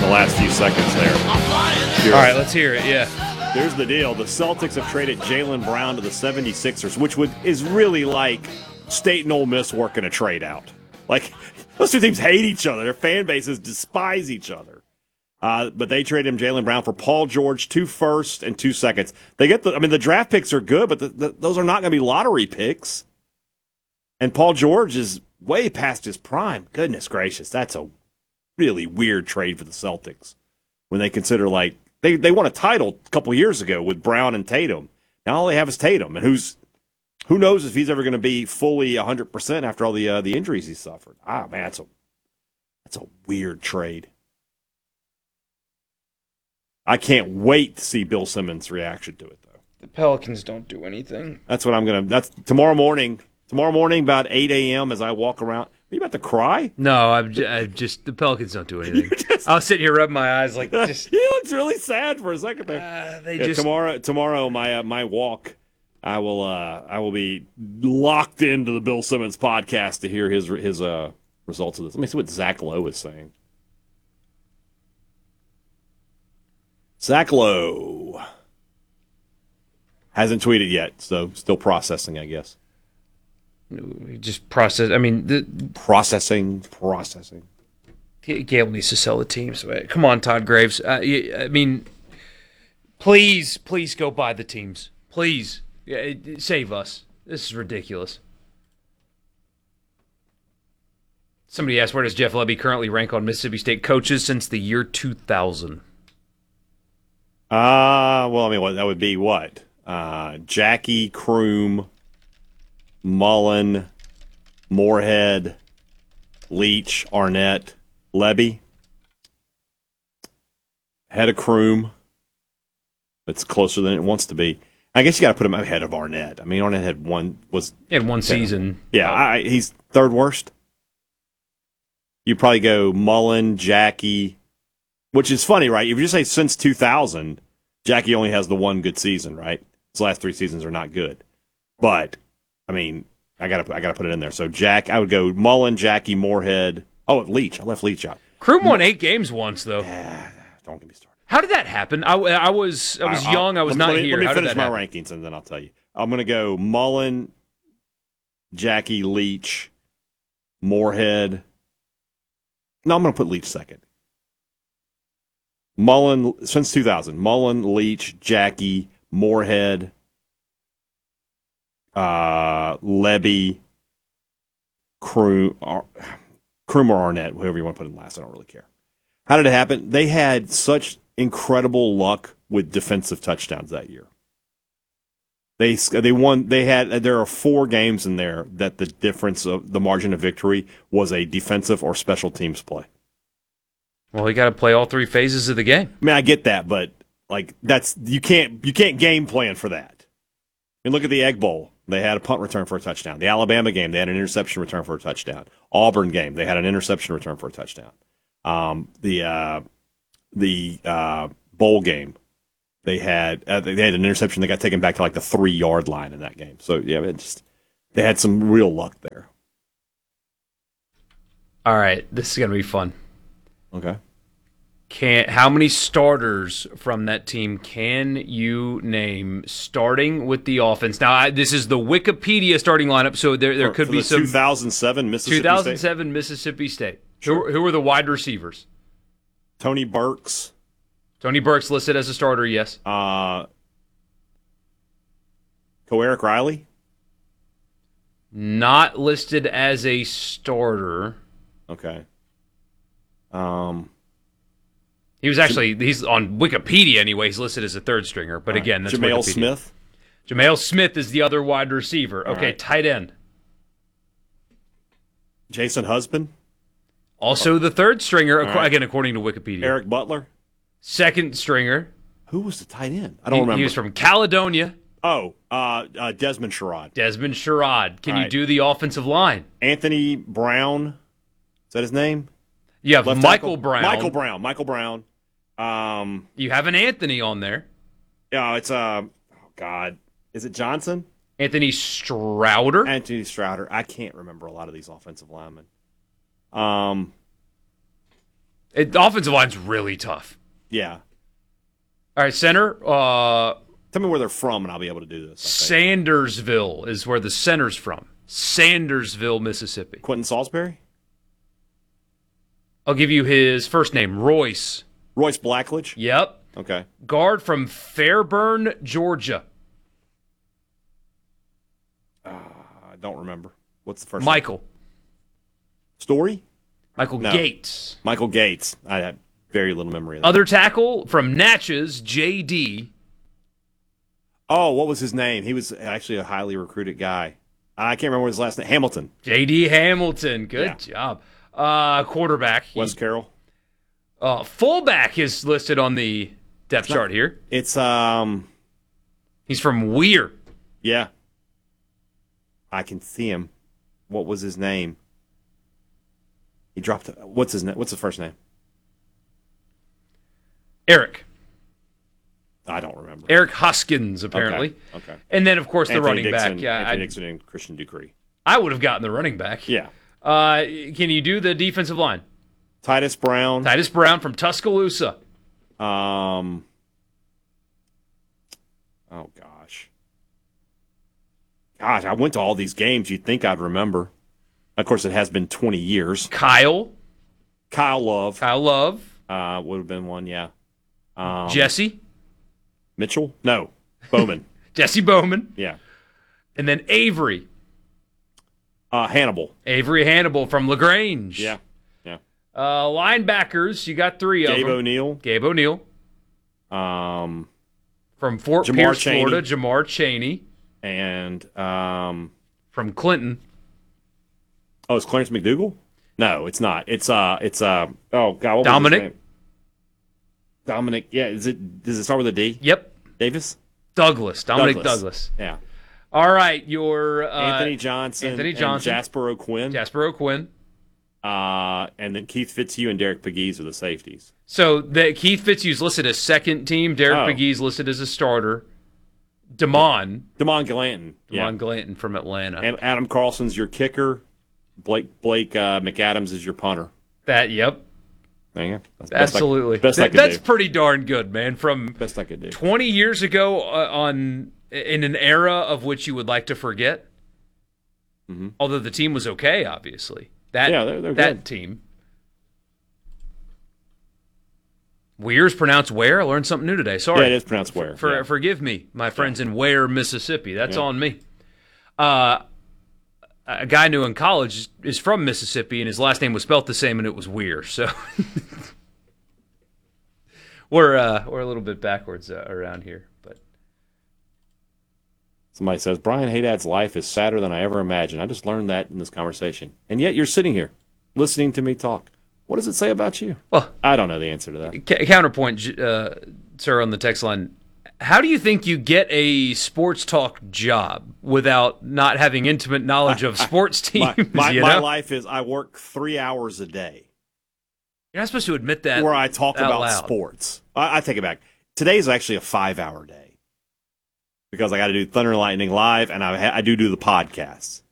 last few seconds there. All right, let's hear it. Yeah. Here's the deal. The Celtics have traded Jaylen Brown to the 76ers, which is really like State and Ole Miss working a trade out. Like, those two teams hate each other. Their fan bases despise each other. But they traded him Jaylen Brown for Paul George, 2 firsts and 2 seconds. They get the draft picks are good, but those are not going to be lottery picks. And Paul George is way past his prime. Goodness gracious, that's a really weird trade for the Celtics when they consider like. They won a title a couple years ago with Brown and Tatum. Now all they have is Tatum, and who knows if he's ever going to be fully 100% after all the injuries he suffered. Man, that's a weird trade. I can't wait to see Bill Simmons' reaction to it, though. The Pelicans don't do anything. That's what I'm gonna. That's tomorrow morning. Tomorrow morning, about 8 a.m. as I walk around. Are you about to cry? No, I'm just the Pelicans don't do anything. I was sitting here rubbing my eyes like just. He looks really sad for a second there. Tomorrow my walk, I will be locked into the Bill Simmons podcast to hear his results of this. Let me see what Zach Lowe is saying. Zach Lowe hasn't tweeted yet, so still processing, I guess. Just process. I mean, processing. Gale needs to sell the teams. Come on, Todd Graves. I mean, please go buy the teams. Please save us. This is ridiculous. Somebody asked, where does Jeff Lebby currently rank on Mississippi State coaches since the year 2000? Well, I mean, that would be what? Jackie, Kroom, Mullen, Moorhead, Leach, Arnett, Lebby, head of Kroom. It's closer than it wants to be. I guess you got to put him ahead of Arnett. I mean, Arnett had one season. Yeah, he's third worst. You probably go Mullen, Jackie, which is funny, right? If you just say since 2000, Jackie only has the one good season, right? His last 3 seasons are not good, but. I mean, I gotta put it in there. So I would go Mullen, Jackie, Moorhead. Oh, Leach. I left Leach out. Kroom won 8 games once, though. Don't get me started. How did that happen? I was young. I was not here. Let me finish my rankings, and then I'll tell you. I'm going to go Mullen, Jackie, Leach, Moorhead. No, I'm going to put Leach second. Mullen, since 2000. Mullen, Leach, Jackie, Moorhead, Lebby, Kroom or Arnett, whoever you want to put in last. I don't really care. How did it happen? They had such incredible luck with defensive touchdowns that year. They won. There are 4 games in there that the difference of the margin of victory was a defensive or special teams play. Well, you got to play all 3 phases of the game. I mean, I get that, but like you can't game plan for that. I mean, look at the Egg Bowl. They had a punt return for a touchdown. The Alabama game, they had an interception return for a touchdown. Auburn game, they had an interception return for a touchdown. The bowl game, they had an interception that got taken back to like the 3-yard line in that game. So yeah, they had some real luck there. All right, this is gonna be fun. Okay. How many starters from that team can you name starting with the offense? Now, this is the Wikipedia starting lineup, so there could be some 2007 Mississippi State. Sure. Who are the wide receivers? Tony Burks. Tony Burks listed as a starter, yes. Eric Riley? Not listed as a starter. Okay. He's on Wikipedia anyway. He's listed as a third stringer, but again, that's Jamale Wikipedia. Smith. Jamale Smith is the other wide receiver. Okay, right. Tight end. Jason Husband. Also the third stringer, right. Again, according to Wikipedia. Eric Butler. Second stringer. Who was the tight end? I don't remember. He was from Caledonia. Oh, Desmond Sherrod. Desmond Sherrod. Can All you right. do the offensive line? Anthony Brown. Is that his name? You have Left Michael tackle? Brown. Michael Brown. You have an Anthony on there. Yeah, it's oh God. Is it Johnson? Anthony Strouder. Anthony Strouder. I can't remember a lot of these offensive linemen. The offensive line's really tough. Yeah. All right, center. Tell me where they're from, and I'll be able to do this. Sandersville is where the center's from. Sandersville, Mississippi. Quentin Salisbury? I'll give you his first name, Royce. Royce Blackledge? Yep. Okay. Guard from Fairburn, Georgia. I don't remember. What's the first Michael. name? Story? Michael No. Gates. Michael Gates. I had very little memory of that. Other tackle from Natchez, J.D. Oh, what was his name? He was actually a highly recruited guy. I can't remember his last name. Hamilton. J.D. Hamilton. Good job. Quarterback. Wes Carroll. Fullback is listed on the depth chart here. It's He's from Weir. yeah. I can see him. What was his name? He dropped. What's his name? What's the first name? Eric. I don't remember. Eric Huskins, apparently. Okay. And then, of course, the Anthony running Dixon, back. Yeah, Anthony Dixon and Christian Dupree. I would have gotten the running back. Yeah. Can you do the defensive line? Titus Brown. Titus Brown from Tuscaloosa. Oh gosh. Gosh, I went to all these games. You'd think I'd remember. Of course, it has been 20 years. Kyle Love. Love. Would have been one, yeah. Jesse. Mitchell? No. Bowman. Jesse Bowman. Yeah. And then Avery. Hannibal. Avery Hannibal from LaGrange. Yeah. Yeah. Linebackers, you got three of Gabe them. O'Neill. Gabe O'Neill. Um, From Fort Jamar Pierce, Chaney. Florida. Jamar Chaney. and From Clinton. oh, is Clarence McDougal? No, it's not. It's oh god, what was his Dominic? name? Dominic. Yeah, does it start with a D? Yep. Davis? Douglas. Dominic Douglas. Yeah. All right, your Anthony Johnson. Anthony Johnson. And Jasper O'Quinn. Jasper O'Quinn. And then Keith Fitzhugh and Derek Pegues are the safeties. So Keith Fitzhugh's listed as second team. Derek Pegues listed as a starter. Damon Glanton. Glanton from Atlanta. And Adam Carlson's your kicker. Blake McAdams is your punter. Yep. There you go. That's Absolutely. Best I could That's do. pretty darn good, man. From Best I could do. 20 years ago in an era of which you would like to forget. Mm-hmm. Although the team was okay, obviously. They're that good. team. Weir's pronounced Ware. I learned something new today. Sorry. Yeah, it is pronounced Ware. Forgive me, my friends in Ware, Mississippi. That's on me. A guy I knew in college is from Mississippi, and his last name was spelt the same, and it was Weir. So we're a little bit backwards around here. But Somebody says, Brian Haydad's life is sadder than I ever imagined. I just learned that in this conversation. And yet you're sitting here listening to me talk. What does it say about you? Well, I don't know the answer to that. Counterpoint, sir, on the text line. How do you think you get a sports talk job without not having intimate knowledge of sports teams? My you know? life is I work 3 hours a day. You're not supposed to admit that where I talk out about loud. sports. I take it back. Today is actually a 5-hour day because I got to do Thunder and Lightning live, and I do the podcasts.